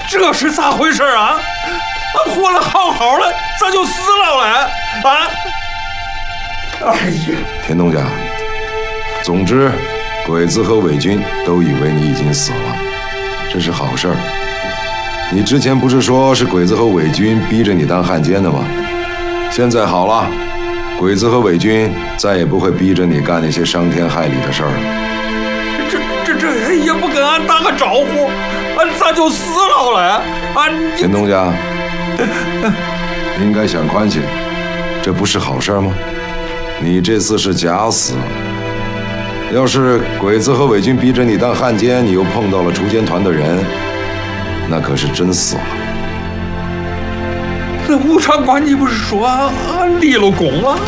这是咋回事啊？俺活了好好的，咋就死了嘞？啊！哎呀， 田东家，总之，鬼子和伪军都以为你已经死了，这是好事儿。你之前不是说是鬼子和伪军逼着你当汉奸的吗？现在好了，鬼子和伪军再也不会逼着你干那些伤天害理的事儿了。 这也不跟俺打个招呼，俺咋就死了嘞？ 田东家，应该想宽些，这不是好事吗？你这次是假死，要是鬼子和伪军逼着你当汉奸，你又碰到了锄奸团的人，那可是真死了。 那吴长官，你不是说俺立了功了？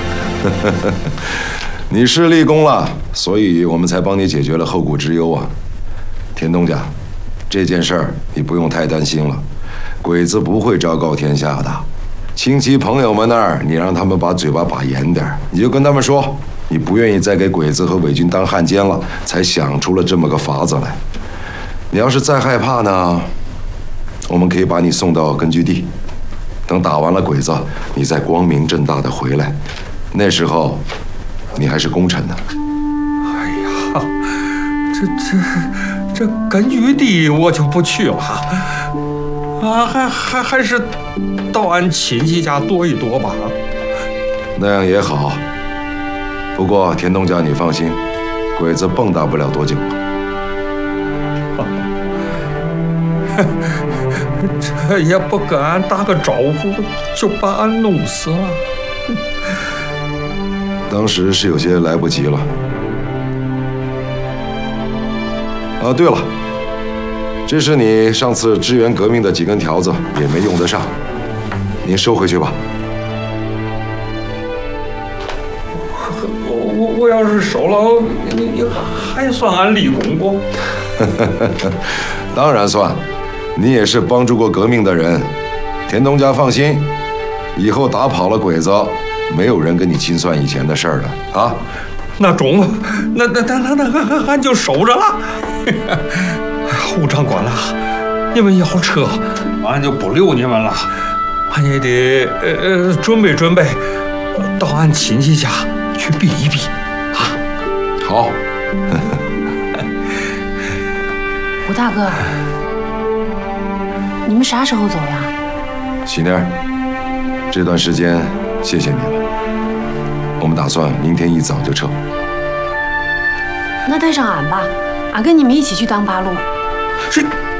你是立功了，所以我们才帮你解决了后顾之忧啊。田东家，这件事儿你不用太担心了，鬼子不会昭告天下的。亲戚朋友们那儿，你让他们把嘴巴把严点，你就跟他们说，你不愿意再给鬼子和伪军当汉奸了，才想出了这么个法子来。你要是再害怕呢，我们可以把你送到根据地，等打完了鬼子，你再光明正大的回来，那时候你还是功臣呢。 哎呀，这根据地我就不去了，还是到俺亲戚家躲一躲吧。 那样也好。不过田东家，你放心，鬼子蹦跶不了多久了。 这也不跟俺打个招呼，就把俺弄死了。 当时是有些来不及了。啊，对了，这是你上次支援革命的几根条子，也没用得上，您收回去吧。 我要是收了，你还算俺立功不？ 当然算，你也是帮助过革命的人。田东家放心，以后打跑了鬼子，没有人跟你清算以前的事儿了啊。 那中了，那俺就收着了。吴长官了，你们要撤，俺就不留你们了，俺也得准备准备，到俺亲戚家去避一避啊。 好。 吴大哥，你们啥时候走呀？ 喜妮儿，这段时间谢谢你了。我们打算明天一早就撤。 那带上俺吧，俺跟你们一起去当八路。 是